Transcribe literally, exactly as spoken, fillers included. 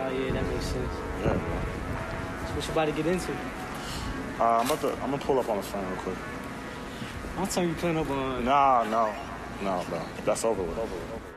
Oh, yeah, that makes sense. Yeah, bro. So what you about to get into? Uh, I'm about to, I'm gonna pull up on the phone real quick. I'll tell you plan up on... Nah, no, no, no. That's over with. Over with. Over with.